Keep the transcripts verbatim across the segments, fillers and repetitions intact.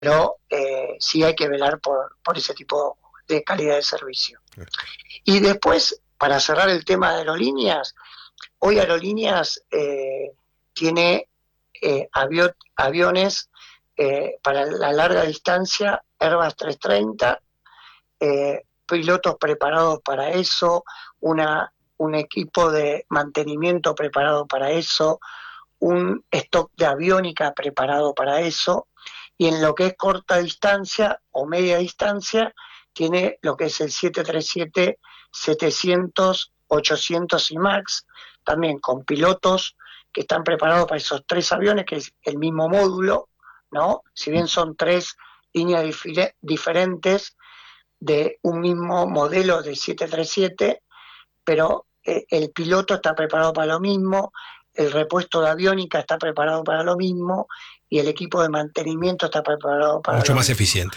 pero eh, sí hay que velar por, por ese tipo de calidad de servicio. Y después, para cerrar el tema de aerolíneas, hoy Aerolíneas eh, tiene eh, avio, aviones eh, para la larga distancia, Airbus trescientos treinta, eh, pilotos preparados para eso, una, un equipo de mantenimiento preparado para eso, un stock de aviónica preparado para eso, y en lo que es corta distancia o media distancia, tiene lo que es el siete treinta y siete setecientos, ochocientos y MAX, también con pilotos que están preparados para esos tres aviones, que es el mismo módulo, ¿no? Si bien son tres líneas dif- diferentes de un mismo modelo de siete treinta y siete, pero eh, el piloto está preparado para lo mismo, el repuesto de aviónica está preparado para lo mismo y el equipo de mantenimiento está preparado para mucho lo más mismo. eficiente.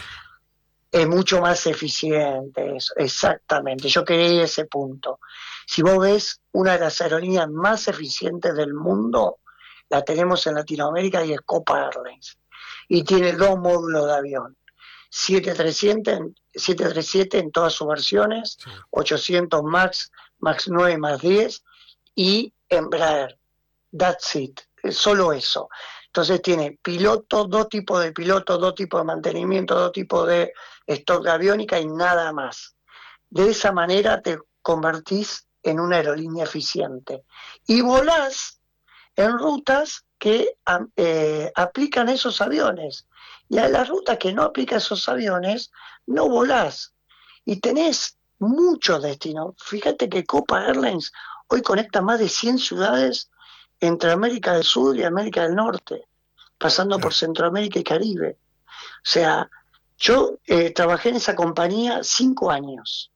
Es mucho más eficiente eso, exactamente. Yo quería ir a ese punto. Si vos ves una de las aerolíneas más eficientes del mundo, la tenemos en Latinoamérica y es Copa Airlines. Y tiene dos módulos de avión. siete treinta y siete en todas sus versiones, sí. ochocientos MAX, MAX nueve más diez y Embraer. That's it. Es solo eso. Entonces tiene pilotos, dos tipos de pilotos, dos tipos de mantenimiento, dos tipos de stock de aviónica y nada más. De esa manera te convertís en una aerolínea eficiente. Y volás en rutas que eh, aplican esos aviones. Y a las rutas que no aplican esos aviones, no volás. Y tenés muchos destinos. Fíjate que Copa Airlines hoy conecta más de cien ciudades entre América del Sur y América del Norte, pasando por Centroamérica y Caribe. O sea, yo eh, trabajé en esa compañía cinco años.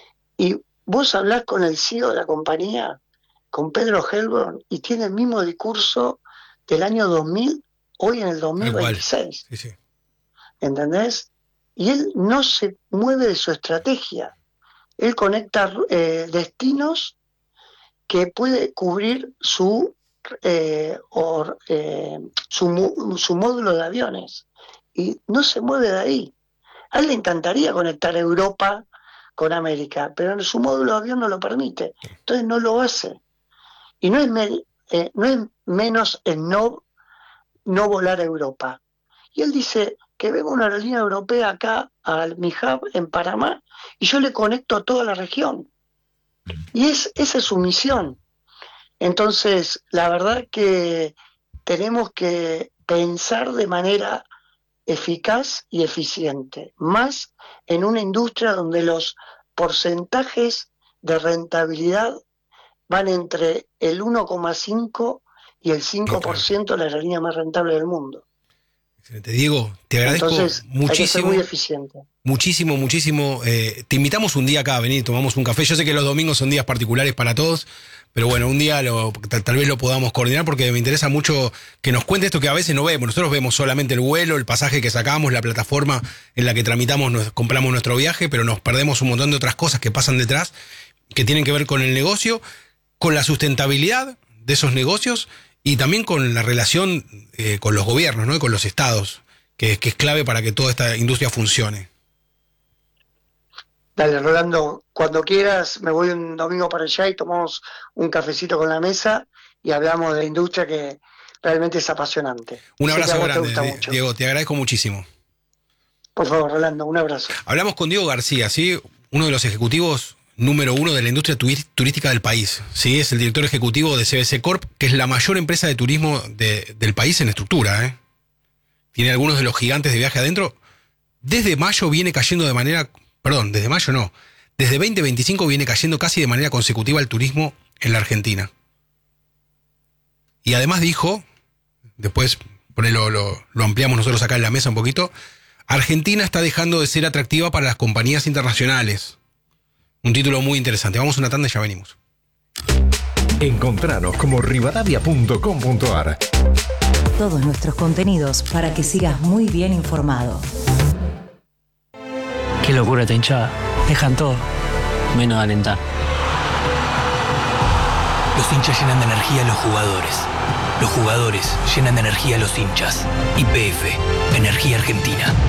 Y vos hablás con el C E O de la compañía, con Pedro Helborn, y tiene el mismo discurso del año dos mil, hoy en el dos mil veintiséis. Sí, sí. ¿Entendés? Y él no se mueve de su estrategia. Él conecta eh, destinos que puede cubrir su, eh, or, eh, su, su módulo de aviones. Y no se mueve de ahí. A él le encantaría conectar Europa con América, pero en su módulo de avión no lo permite. Entonces no lo hace. Y no es, me, eh, no es menos el no, no volar a Europa. Y él dice que venga una aerolínea europea acá al mi hub en Panamá y yo le conecto a toda la región. Y es, esa es su misión. Entonces, la verdad que tenemos que pensar de manera eficaz y eficiente, más en una industria donde los porcentajes de rentabilidad van entre el uno coma cinco y el cinco por ciento de la aerolínea más rentable del mundo. Excelente. Diego, te agradezco Entonces, muchísimo. Hay que ser muy eficiente. Muchísimo, muchísimo. Eh, te invitamos un día acá a venir, tomamos un café. Yo sé que los domingos son días particulares para todos, pero bueno, un día lo, tal, tal vez lo podamos coordinar porque me interesa mucho que nos cuente esto que a veces no vemos. Nosotros vemos solamente el vuelo, el pasaje que sacamos, la plataforma en la que tramitamos, nos, compramos nuestro viaje, pero nos perdemos un montón de otras cosas que pasan detrás, que tienen que ver con el negocio, con la sustentabilidad de esos negocios y también con la relación eh, con los gobiernos, ¿no? Y con los estados, que, que es clave para que toda esta industria funcione. Dale, Rolando, cuando quieras me voy un domingo para allá y tomamos un cafecito con la mesa y hablamos de la industria que realmente es apasionante. Un abrazo sé grande, te mucho. Diego, te agradezco muchísimo. Por favor, Rolando, un abrazo. Hablamos con Diego García, ¿sí? Uno de los ejecutivos número uno de la industria turística del país, ¿sí? Es el director ejecutivo de C B C Corp, que es la mayor empresa de turismo de, del país en estructura, ¿eh? Tiene algunos de los gigantes de viaje adentro. Desde mayo viene cayendo de manera... Perdón, desde mayo no. Desde veinte veinticinco viene cayendo casi de manera consecutiva el turismo en la Argentina. Y además dijo, después por ahí lo, lo, lo ampliamos nosotros acá en la mesa un poquito, Argentina está dejando de ser atractiva para las compañías internacionales. Un título muy interesante. Vamos a una tanda y ya venimos. Encontranos como rivadavia punto com punto ar. Todos nuestros contenidos para que sigas muy bien informado. Qué locura esta hinchada. Dejan todo, menos de alentar. Los hinchas llenan de energía a los jugadores. Los jugadores llenan de energía a los hinchas. Y P F, Energía Argentina.